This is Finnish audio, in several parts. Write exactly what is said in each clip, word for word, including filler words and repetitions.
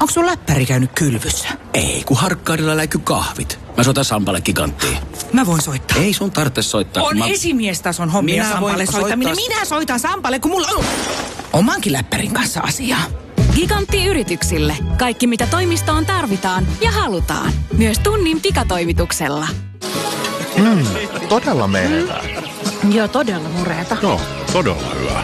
Onko sun läppäri käynyt kylvyssä? Ei, kun Harkkaarilla läiky kahvit. Mä soitan Sampalle Giganttiin. Mä voin soittaa. Ei sun tarvitse soittaa. On mä... esimiestason hommia Minä Sampalle voin soittaminen. soittaa... Minä soitan Sampalle, kun mulla on omankin läppärin kanssa asiaa. Gigantti yrityksille. Kaikki mitä toimistoon tarvitaan ja halutaan. Myös tunnin pikatoimituksella. Mm, todella menevää. Mm. Joo, todella mureeta. No, todella hyvä.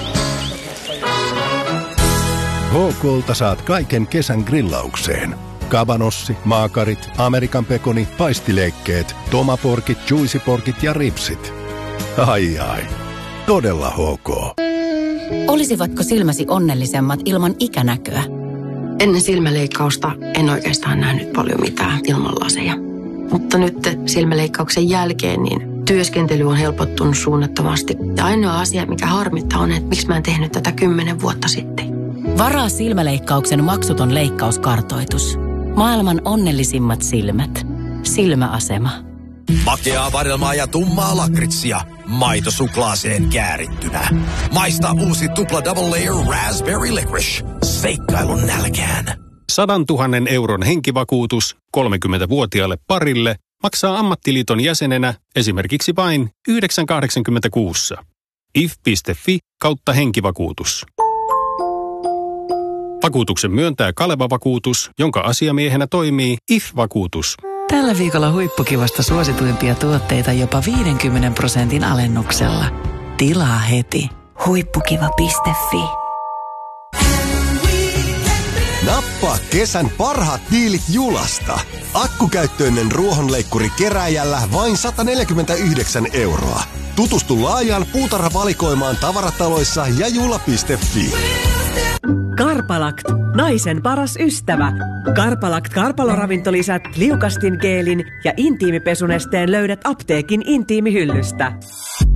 H K:lta saat kaiken kesän grillaukseen. Kabanossi, maakarit, Amerikan pekoni, paistileikkeet, tomaporkit, juicyporkit ja ripsit. Ai ai, todella H K. Olisivatko silmäsi onnellisemmat ilman ikänäköä? Ennen silmäleikkausta en oikeastaan nähnyt paljon mitään ilman laseja. Mutta nyt silmäleikkauksen jälkeen niin työskentely on helpottunut suunnattomasti. Ja ainoa asia, mikä harmittaa on, että miksi mä en tehnyt tätä kymmenen vuotta sitten. Varaa silmäleikkauksen maksuton leikkauskartoitus. Maailman onnellisimmat silmät. Silmäasema. Makeaa vadelmaa ja tummaa lakritsia. Maito suklaaseen käärittynä. Maista uusi tupla double layer raspberry licorice. Seikkailun nälkään. Sadantuhannen euron henkivakuutus kolmekymmentävuotiaalle parille maksaa ammattiliiton jäsenenä esimerkiksi vain yhdeksän kahdeksankymmentäkuusi. if piste fi kautta henkivakuutus. Vakuutuksen myöntää Kaleva Vakuutus, jonka asiamiehenä toimii I F-vakuutus. Tällä viikolla huippukivasta suosituimpia tuotteita jopa viidenkymmenen prosentin alennuksella. Tilaa heti. Huippukiva piste fi. Nappaa kesän parhaat diilit Julasta. Akkukäyttöinen ruohonleikkuri kerääjällä vain sata neljäkymmentäyhdeksän euroa. Tutustu laajaan puutarhavalikoimaan tavarataloissa ja jula piste fi. Karpalakt, naisen paras ystävä. Karpalakt karpaloravintolisät, liukastingeelin ja intiimipesunesteen löydät apteekin intiimihyllystä.